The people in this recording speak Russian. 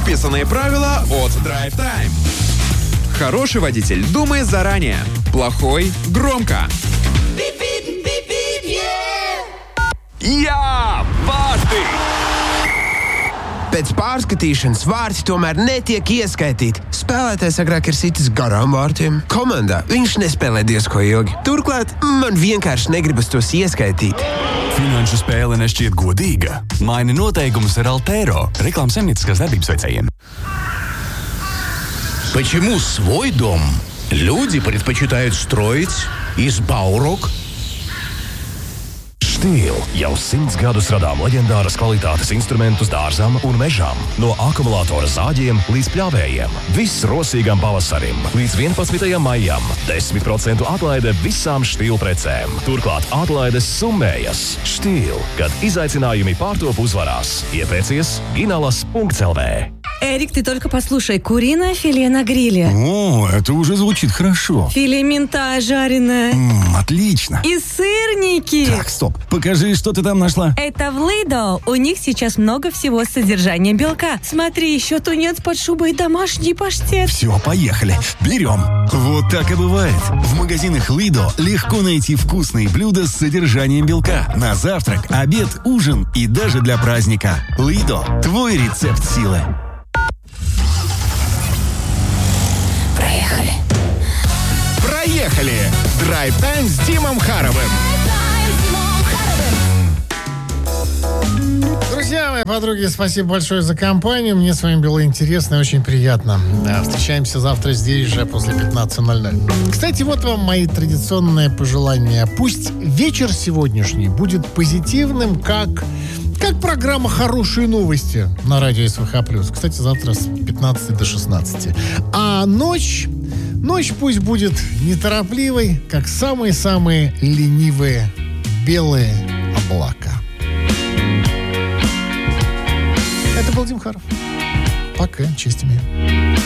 Неписанные правила от Drive Time. Хороший водитель думает заранее. Плохой – громко. Jā, vārti! Pēc pārskatīšanas vārti tomēr netiek ieskaitīti. Spēlētājs agrāk ir sitis garām vārtiem. Komandā viņš nespēlē diezko ilgi. Turklāt man vienkārši negribas tos ieskaitīt. Finanšu spēle nešķiet godīga. Maini noteikumus ar Altero. Reklāmas saimnieciskās darbības veicējiem. Почему свой дом люди предпочитают строить из Баурок? Stīl jau 100 gadus radām leģendāras kvalitātes instrumentus dārzam un mežam. No akumulātora zāģiem līdz pļāvējiem. Viss rosīgam pavasarim. Līdz 11. maijam 10% atlaide visām Stīl precēm. Turklāt atlaides summējas. Stīl, kad izaicinājumi pārtop uzvarās. Iepēcies ginalas.lv. Эрик, ты только послушай. Куриное филе на гриле. О, это уже звучит хорошо. Филе минта жареное. Отлично. И сырники. Так, стоп. Покажи, что ты там нашла. Это в Lidl. У них сейчас много всего с содержанием белка. Смотри, еще тунец под шубой и домашний паштет. Все, поехали. Берем. Вот так и бывает. В магазинах Lidl легко найти вкусные блюда с содержанием белка. На завтрак, обед, ужин и даже для праздника. Lidl. Твой рецепт силы. Проехали! Драйв-тайм с Димом Харовым. Друзья мои, подруги, спасибо большое за компанию. Мне с вами было интересно и очень приятно. Да, встречаемся завтра здесь же после 15:00. Кстати, вот вам мои традиционные пожелания. Пусть вечер сегодняшний будет позитивным, как программа «Хорошие новости» на радио СВХ+. Кстати, завтра с 15 до 16. А ночь пусть будет неторопливой, как самые-самые ленивые белые облака. Это был Дим Харов. Пока, честь имею.